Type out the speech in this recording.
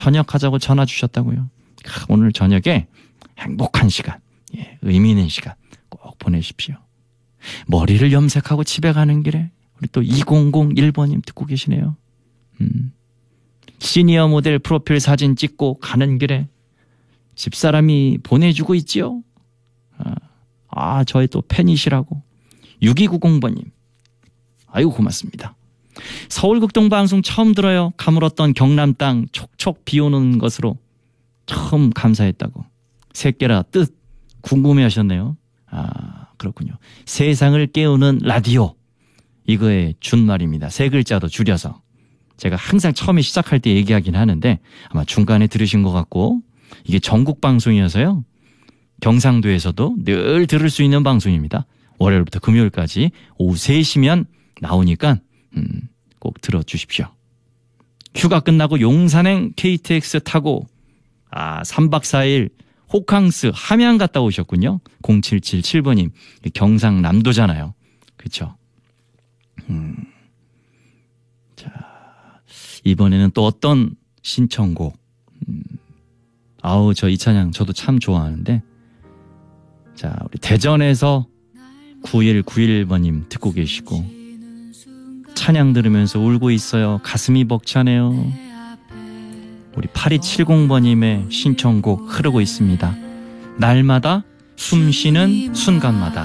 저녁하자고 전화 주셨다고요. 오늘 저녁에 행복한 시간, 의미 있는 시간 꼭 보내십시오. 머리를 염색하고 집에 가는 길에 우리 또 2001번님 듣고 계시네요. 시니어 모델 프로필 사진 찍고 가는 길에 집사람이 보내주고 있지요. 저의 또 팬이시라고 6290번님. 아이고 고맙습니다. 서울극동방송 처음 들어요. 가물었던 경남 땅 촉촉 비오는 것으로 처음 감사했다고. 새끼라 뜻 궁금해하셨네요. 그렇군요. 세상을 깨우는 라디오. 이거의 준말입니다. 세 글자로 줄여서. 제가 항상 처음에 시작할 때 얘기하긴 하는데 아마 중간에 들으신 것 같고, 이게 전국 방송이어서요. 경상도에서도 늘 들을 수 있는 방송입니다. 월요일부터 금요일까지 오후 3시면 나오니까 꼭 들어주십시오. 휴가 끝나고 용산행 KTX 타고 3박 4일 호캉스 함양 갔다 오셨군요. 0777번님. 경상남도잖아요. 그렇죠? 자, 이번에는 또 어떤 신청곡. 저 이 찬양 저도 참 좋아하는데, 자, 우리 대전에서 9191번님 듣고 계시고, 찬양 들으면서 울고 있어요. 가슴이 벅차네요. 우리 8270번님의 신청곡 흐르고 있습니다. 날마다 숨쉬는 순간마다.